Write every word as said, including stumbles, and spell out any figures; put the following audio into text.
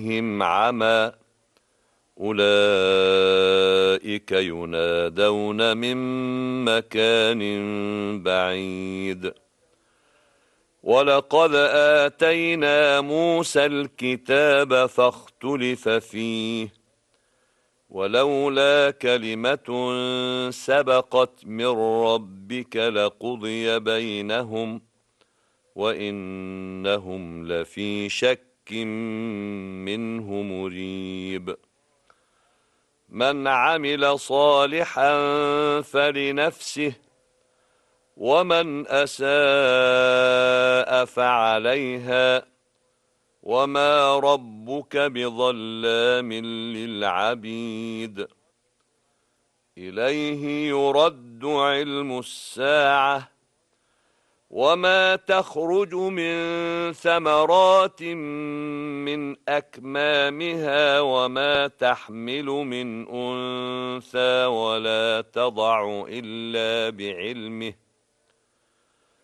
عليهم عمى أولئك ينادون من مكان بعيد. ولقد آتينا موسى الكتاب فاختلف فيه ولولا كلمة سبقت من ربك لقضي بينهم وإنهم لفي شك منه مريب. من عمل صالحا فلنفسه ومن أساء فعليها وما ربك بظلام للعبيد. إليه يرد علم الساعة وما تخرج من ثمرات من أكمامها وما تحمل من أنثى ولا تضع إلا بعلمه